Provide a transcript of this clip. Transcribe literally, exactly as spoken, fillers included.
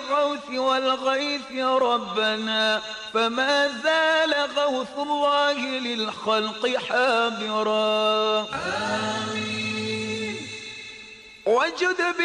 الغوث والغيث ربنا، فما زال غوث الله للخلق حاضرا. آمين. وجد